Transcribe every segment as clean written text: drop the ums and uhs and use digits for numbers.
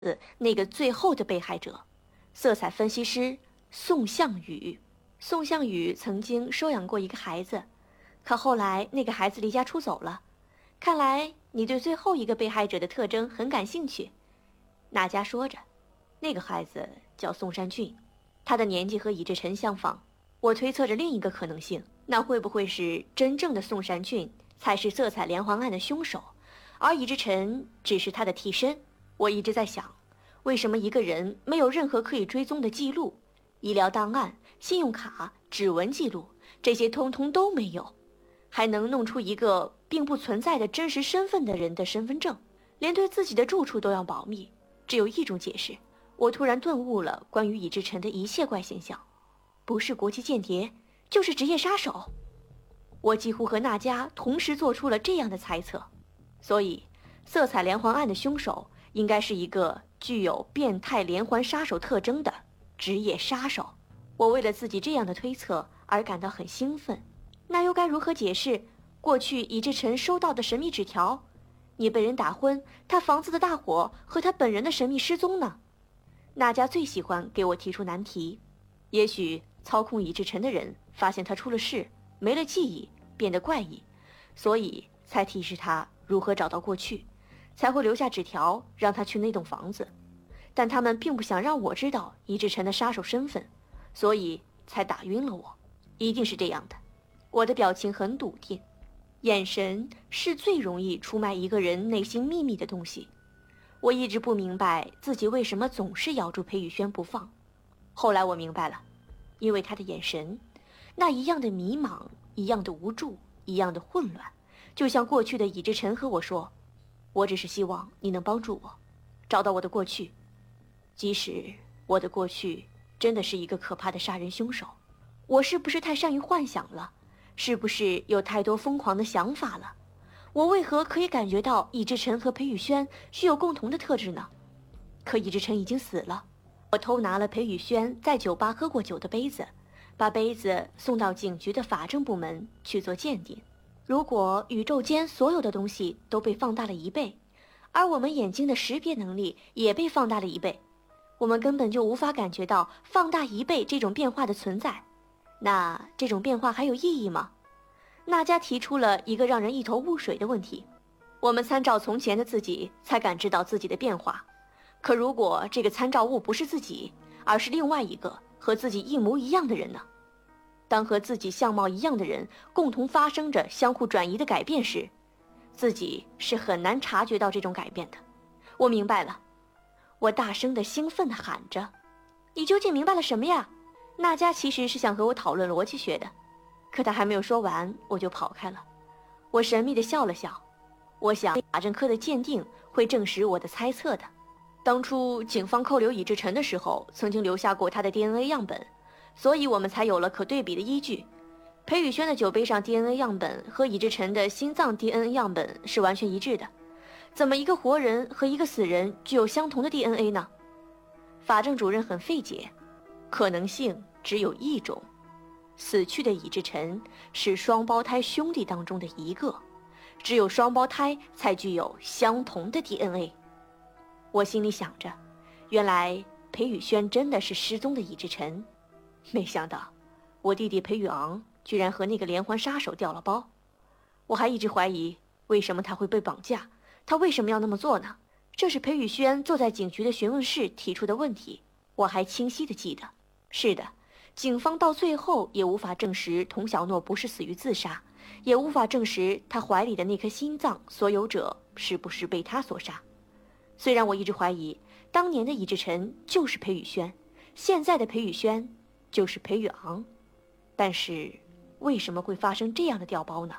那个最后的被害者，色彩分析师宋向宇。宋向宇曾经收养过一个孩子，可后来那个孩子离家出走了。看来你对最后一个被害者的特征很感兴趣。那家说着，那个孩子叫宋山俊，他的年纪和尹志成相仿。我推测着另一个可能性，那会不会是真正的宋山俊才是色彩连环案的凶手，而尹志成只是他的替身？我一直在想，为什么一个人没有任何可以追踪的记录，医疗档案、信用卡、指纹记录，这些通通都没有，还能弄出一个并不存在的真实身份的人的身份证，连对自己的住处都要保密？只有一种解释。我突然顿悟了关于尹志成的一切怪现象，不是国际间谍，就是职业杀手。我几乎和那家同时做出了这样的猜测，所以色彩连环案的凶手应该是一个具有变态连环杀手特征的职业杀手。我为了自己这样的推测而感到很兴奋。那又该如何解释过去尹志成收到的神秘纸条，你被人打昏，他房子的大火和他本人的神秘失踪呢？那家最喜欢给我提出难题。也许操控尹志成的人发现他出了事，没了记忆，变得怪异，所以才提示他如何找到过去，才会留下纸条让他去那栋房子。但他们并不想让我知道尹志成的杀手身份，所以才打晕了我。一定是这样的。我的表情很笃定，眼神是最容易出卖一个人内心秘密的东西。我一直不明白自己为什么总是咬住裴宇轩不放。后来我明白了，因为他的眼神，那一样的迷茫，一样的无助，一样的混乱，就像过去的尹志成和我说，我只是希望你能帮助我找到我的过去，即使我的过去真的是一个可怕的杀人凶手。我是不是太善于幻想了？是不是有太多疯狂的想法了？我为何可以感觉到尹志成和裴宇轩具有共同的特质呢？可尹志成已经死了，我偷拿了裴宇轩在酒吧喝过酒的杯子，把杯子送到警局的法政部门去做鉴定。如果宇宙间所有的东西都被放大了1倍，而我们眼睛的识别能力也被放大了1倍，我们根本就无法感觉到放大1倍这种变化的存在。那这种变化还有意义吗？那家提出了一个让人一头雾水的问题。我们参照从前的自己才感知到自己的变化，可如果这个参照物不是自己，而是另外一个和自己一模一样的人呢？当和自己相貌一样的人共同发生着相互转移的改变时，自己是很难察觉到这种改变的。我明白了，我大声地兴奋地喊着，你究竟明白了什么呀？那家其实是想和我讨论逻辑学的，可他还没有说完，我就跑开了。我神秘地笑了笑，我想法政科的鉴定会证实我的猜测的。当初警方扣留尹志成的时候，曾经留下过他的 DNA 样本，所以我们才有了可对比的依据。裴宇轩的酒杯上 DNA 样本和尹志成的心脏 DNA 样本是完全一致的，怎么一个活人和一个死人具有相同的 DNA 呢？法政主任很费解，可能性只有一种，死去的尹志成是双胞胎兄弟当中的一个，只有双胞胎才具有相同的 DNA。 我心里想着，原来裴宇轩真的是失踪的尹志成，没想到我弟弟裴宇昂居然和那个连环杀手掉了包。我还一直怀疑为什么他会被绑架，他为什么要那么做呢？这是裴宇轩坐在警局的询问室提出的问题，我还清晰地记得。是的，警方到最后也无法证实童小诺不是死于自杀，也无法证实他怀里的那颗心脏所有者是不是被他所杀。虽然我一直怀疑当年的尹志成就是裴宇轩，现在的裴宇轩就是裴宇昂，但是为什么会发生这样的调包呢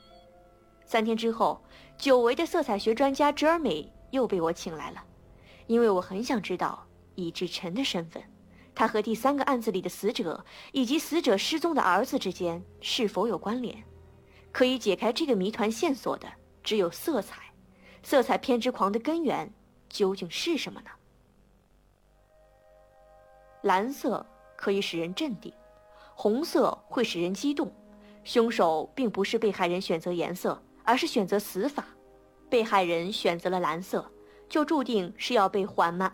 ？3天之后，久违的色彩学专家哲尔美又被我请来了，因为我很想知道尹志成的身份，他和第3个案子里的死者以及死者失踪的儿子之间是否有关联。可以解开这个谜团线索的只有色彩，色彩偏执狂的根源究竟是什么呢？蓝色可以使人镇定，红色会使人激动。凶手并不是被害人选择颜色，而是选择死法。被害人选择了蓝色，就注定是要被缓慢